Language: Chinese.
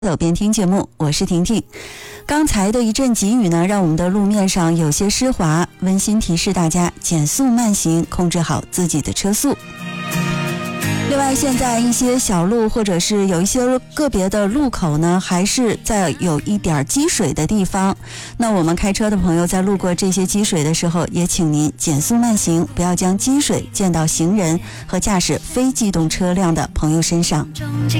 走边听节目，我是婷婷。刚才的一阵急雨呢，让我们的路面上有些湿滑，温馨提示大家减速慢行，控制好自己的车速。另外，现在一些小路或者是有一些个别的路口呢，还是在有一点积水的地方。那我们开车的朋友在路过这些积水的时候，也请您减速慢行，不要将积水溅到行人和驾驶非机动车辆的朋友身上。